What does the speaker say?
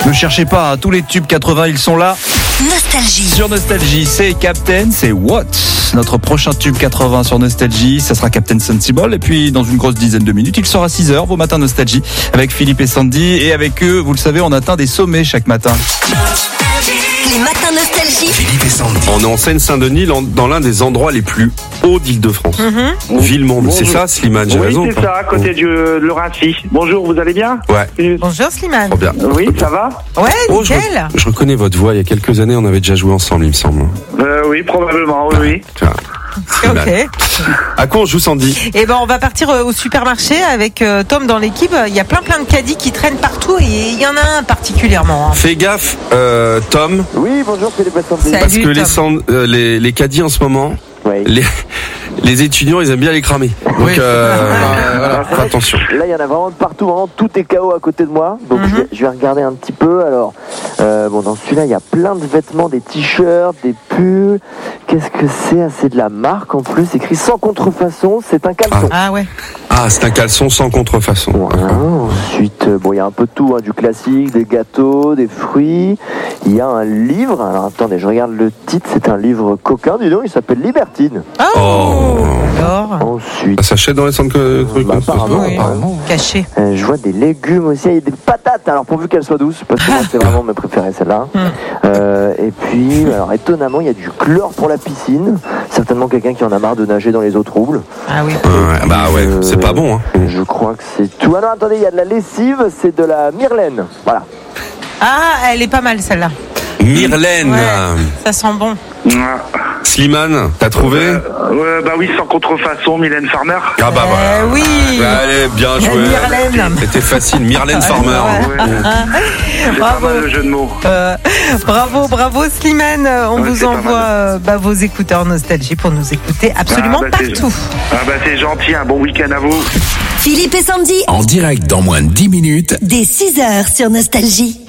Ne cherchez pas, hein, tous les tubes 80, ils sont là. Nostalgie. Sur Nostalgie, c'est Captain, c'est What? Notre prochain tube 80 sur Nostalgie, ça sera Captain Sensible. Et puis, dans une grosse dizaine de minutes, il sort à 6h, vos matins Nostalgie, avec Philippe et Sandy. Et avec eux, vous le savez, on atteint des sommets chaque matin. Les matins Nostalgie. Philippe et Sandy. On est en Seine-Saint-Denis, dans l'un des endroits les plus hauts d'Île-de-France. Villemonde, c'est ça, Slimane, j'ai raison? Oui, c'est ça, à côté de Racy. Bonjour, vous allez bien? Ouais, Bonjour Slimane. trop bien. Oui, ça va? Ouais, Oh, nickel. je reconnais votre voix, il y a quelques années, on avait déjà joué ensemble, il me semble. Oui, probablement, oui. Tiens, Slimane. Ok. À quoi on joue, Sandy? Et ben on va partir au supermarché avec Tom dans l'équipe. Il y a plein de caddies qui traînent partout et il y en a un particulièrement. Hein. Fais gaffe, Tom, Oui, bonjour Philippe et Sandy. Salut, parce que Tom. les caddies en ce moment, Oui. les étudiants, ils aiment bien les cramer. Donc, voilà, C'est fais vrai attention. que Là, il y en a vraiment de partout, vraiment tout est KO à côté de moi. Donc je vais regarder un petit peu. Alors, dans celui-là, il y a plein de vêtements, des t-shirts, des pulls. Qu'est-ce que c'est? C'est de la marque en plus, écrit sans contrefaçon. C'est un caleçon. Ah ouais. Ah, c'est un caleçon sans contrefaçon. Voilà. Ensuite, il y a un peu de tout, du classique, des gâteaux, des fruits. Il y a un livre. Alors attendez, je regarde le titre. C'est un livre coquin, dis donc. Il s'appelle Libertine. Oh. Alors. Ensuite, Ça s'achète dans les centres trucs. apparemment, Oui. apparemment. Caché. Je vois des légumes aussi, il y a des patates, alors pourvu qu'elles soient douces, parce que moi c'est vraiment mes préférés celle-là. Et puis, alors étonnamment, il y a du chlore pour la piscine, certainement quelqu'un qui en a marre de nager dans les eaux troubles. Ah oui. Ouais, bah ouais, c'est pas bon, hein. Je crois que c'est tout. Ah non, attendez, il y a de la lessive, c'est de la Myrlaine, voilà. Ah, elle est pas mal celle-là. Myrlaine. Ouais. Ça sent bon. Slimane, t'as trouvé? Bah oui, sans contrefaçon, Mylène Farmer. Ah bah voilà. Oui. Bah, allez, bien joué. Myrlaine. C'était facile, Myrlaine Farmer. Ouais. C'est pas Bravo. mal le jeu de mots. Bravo Slimane. On Ouais, vous c'est pas envoie vos écouteurs Nostalgie pour nous écouter absolument partout. C'est gentil, un bon week-end à vous. Philippe et Sandy. En direct dans moins de 10 minutes. Dès 6h sur Nostalgie.